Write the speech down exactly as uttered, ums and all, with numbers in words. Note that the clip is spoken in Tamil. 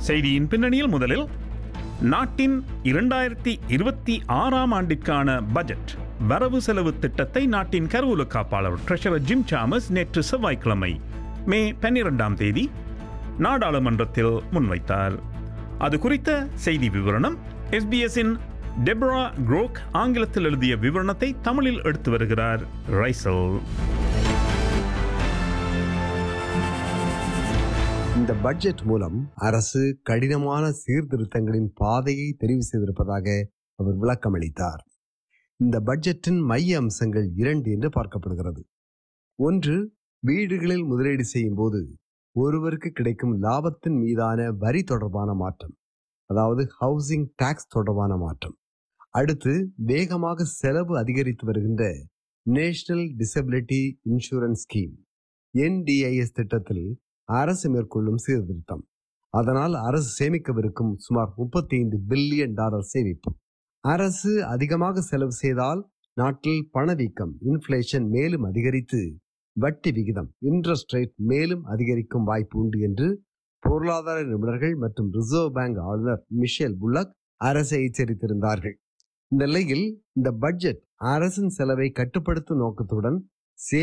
செய்தியின் பின்னணியில் முதலில் நாட்டின் இரண்டாயிரத்தி இருபத்தி ஆறாம் ஆண்டிற்கான பட்ஜெட் வரவு செலவு திட்டத்தை நாட்டின் கருவூல காப்பாளர் ட்ரெஷரர் ஜிம் சாமஸ் நேற்று செவ்வாய்க்கிழமை மே பன்னிரெண்டாம் தேதி நாடாளுமன்றத்தில் முன்வைத்தார். அது குறித்த செய்தி விவரணம் எஸ்பிஎஸ்ஸின் டெப்ரா குரோக் ஆங்கிலத்தில் எழுதிய விவரணத்தை தமிழில் எடுத்து வருகிறார் ரைசல். இந்த பட்ஜெட் மூலம் அரசு கடினமான சீர்திருத்தங்களின் பாதையை தெரிவு செய்திருப்பதாக அவர் விளக்கமளித்தார். இந்த பட்ஜெட்டின் மைய அம்சங்கள் இரண்டு என்று பார்க்கப்படுகிறது. ஒன்று, வீடுகளில் முதலீடு செய்யும் போது ஒருவருக்கு கிடைக்கும் லாபத்தின் மீதான வரி தொடர்பான மாற்றம், அதாவது ஹவுசிங் டாக்ஸ் தொடர்பான மாற்றம். அடுத்து, வேகமாக செலவு அதிகரித்து வருகின்ற national disability insurance scheme NDIS திட்டத்தில் அரசு மேற்கொள்ளும் சீர்திருத்தம். அதனால் அரசு சேமிக்கவிருக்கும் சுமார் முப்பத்தி ஐந்து பில்லியன் டாலர் சேமிப்பு. அரசு அதிகமாக செலவு செய்தால் நாட்டில் பணவீக்கம் இன்ஃப்ளேஷன் மேலும் அதிகரித்து வட்டி விகிதம் இன்ட்ரெஸ்ட் ரேட் மேலும் அதிகரிக்கும் வாய்ப்பு உண்டு என்று பொருளாதார நிபுணர்கள் மற்றும் ரிசர்வ் பேங்க் ஆளுநர் மிஷேல் புல்லக் அரசை எச்சரித்திருந்தார்கள். இந்த நிலையில் இந்த பட்ஜெட் அரசின் செலவை கட்டுப்படுத்தும் நோக்கத்துடன்